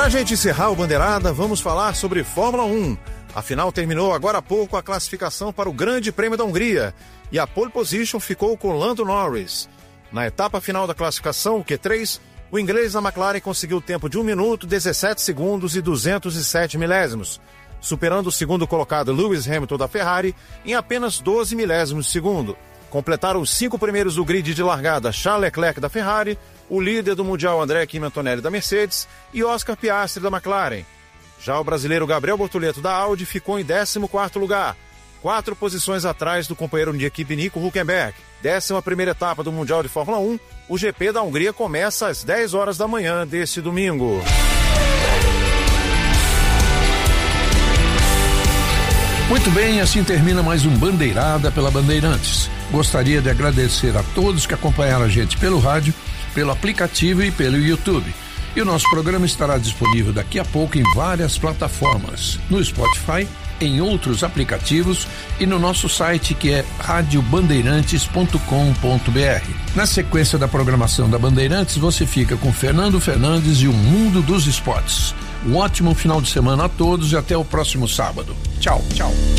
Pra gente encerrar o Bandeirada, vamos falar sobre Fórmula 1. Afinal, terminou agora há pouco a classificação para o Grande Prêmio da Hungria e a pole position ficou com Lando Norris. Na etapa final da classificação, o Q3, o inglês da McLaren conseguiu o tempo de 1 minuto, 17 segundos e 207 milésimos, superando o segundo colocado Lewis Hamilton da Ferrari em apenas 12 milésimos de segundo. Completaram os 5 primeiros do grid de largada Charles Leclerc da Ferrari, o líder do Mundial André Kimi Antonelli da Mercedes e Oscar Piastri da McLaren. Já o brasileiro Gabriel Bortoleto da Audi ficou em 14º lugar, 4 posições atrás do companheiro de equipe Nico Hülkenberg. 11ª etapa do Mundial de Fórmula 1, o GP da Hungria começa às 10 horas da manhã deste domingo. Muito bem, assim termina mais um Bandeirada pela Bandeirantes. Gostaria de agradecer a todos que acompanharam a gente pelo rádio, pelo aplicativo e pelo YouTube. E o nosso programa estará disponível daqui a pouco em várias plataformas, no Spotify, em outros aplicativos e no nosso site que é radiobandeirantes.com.br. Na sequência da programação da Bandeirantes, você fica com Fernando Fernandes e o Mundo dos Esportes. Um ótimo final de semana a todos e até o próximo sábado. Tchau, tchau.